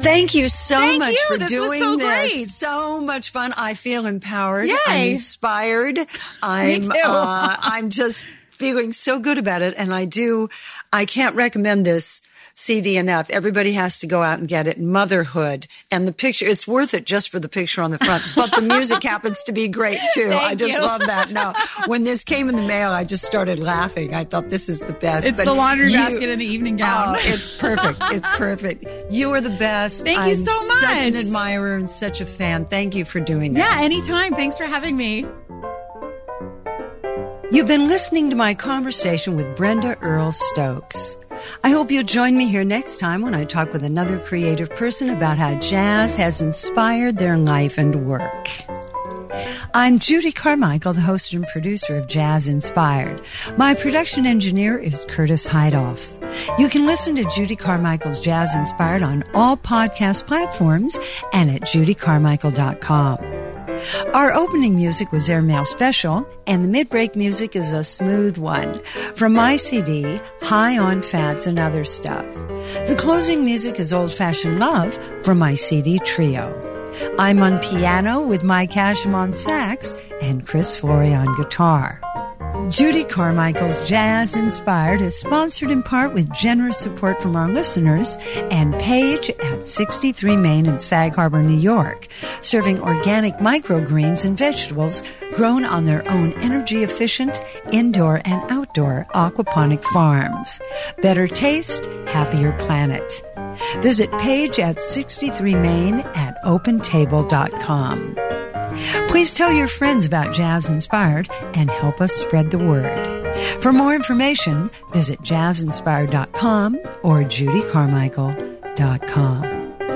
Thank you so much for this doing was so this. Great. So much fun. I feel empowered. Yay. I'm inspired. Me too. I'm just feeling so good about it. And I can't recommend this CD enough. Everybody has to go out and get it. Motherhood. And the picture, it's worth it just for the picture on the front. But the music happens to be great too. I just love that. No, when this came in the mail, I just started laughing. I thought this is the best. It's the laundry basket and the evening gown. Oh, it's perfect. It's perfect. You are the best. Thank you so much. I'm such an admirer and such a fan. Thank you for doing this. Yeah, anytime. Thanks for having me. You've been listening to my conversation with Brenda Earl Stokes. I hope you'll join me here next time when I talk with another creative person about how jazz has inspired their life and work. I'm Judy Carmichael, the host and producer of Jazz Inspired. My production engineer is Curtis Heidoff. You can listen to Judy Carmichael's Jazz Inspired on all podcast platforms and at judycarmichael.com. Our opening music was Airmail Special, and the mid-break music is a smooth one from my CD, High on Fats and Other Stuff. The closing music is Old Fashioned Love from my CD Trio. I'm on piano with Mike Hashem on sax and Chris Flory on guitar. Judy Carmichael's Jazz Inspired is sponsored in part with generous support from our listeners and Paige at 63 Main in Sag Harbor, New York, serving organic microgreens and vegetables grown on their own energy-efficient indoor and outdoor aquaponic farms. Better taste, happier planet. Visit Paige at 63 Main at opentable.com. Please tell your friends about Jazz Inspired and help us spread the word. For more information, visit jazzinspired.com or judycarmichael.com.